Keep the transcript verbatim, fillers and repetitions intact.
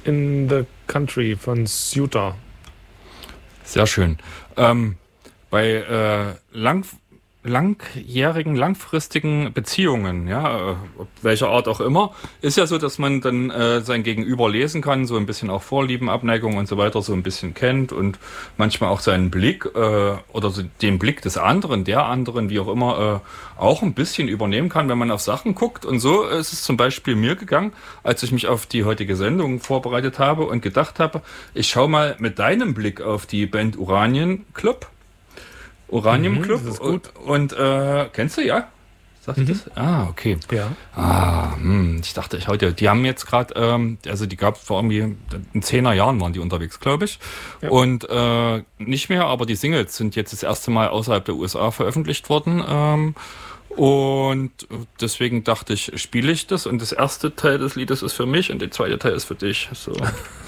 in the Country von Suter. Sehr schön. Ähm, bei äh, lang, langjährigen, langfristigen Beziehungen, ja, äh, welcher Art auch immer, ist ja so, dass man dann äh, sein Gegenüber lesen kann, so ein bisschen auch Vorlieben, Abneigung und so weiter, so ein bisschen kennt und manchmal auch seinen Blick äh, oder so den Blick des anderen, der anderen, wie auch immer, äh, auch ein bisschen übernehmen kann, wenn man auf Sachen guckt. Und so ist es zum Beispiel mir gegangen, als ich mich auf die heutige Sendung vorbereitet habe und gedacht habe, ich schau mal mit deinem Blick auf die Band Uranien Club. Uranium Club. Mhm, das ist gut. Und, und äh, kennst du, ja? Sagst du Mhm. das? Ah, okay. Ja. Ah, hm, ich dachte, ich heute, die haben jetzt gerade, ähm, also die gab es vor irgendwie, in zehner Jahren waren die unterwegs, glaube ich. Ja. Und äh, nicht mehr, aber die Singles sind jetzt das erste Mal außerhalb der U S A veröffentlicht worden. Ähm, und deswegen dachte ich, spiele ich das. Und das erste Teil des Liedes ist für mich und der zweite Teil ist für dich. So.